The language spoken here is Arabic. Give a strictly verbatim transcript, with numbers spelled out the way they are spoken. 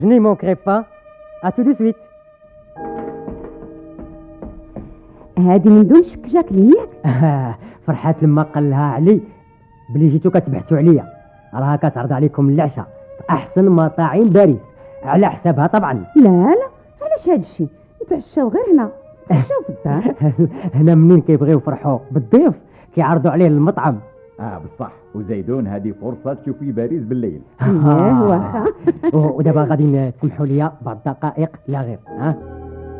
Je n'y manquerai pas. À tout de suite. هذه من دون شك جاكلين ياك؟ فرحات لما قال لها علي بلي جيتو كتبحثوا عليا، راها كتعرض عليكم العشاء في احسن مطاعم باريس على حسابها طبعا. لا لا، علاش هذا الشيء؟ نتعشاو غير هنا، نتعشاو في الدار. هنا منين كيبغيو يفرحوا بالضيف كيعرضوا عليه المطعم. اه بصح، وزيدون هذه فرصه تشوفي باريس بالليل. ايه واخا. ودابا غادي تسمحوا لي بعض الدقائق لا غير. ها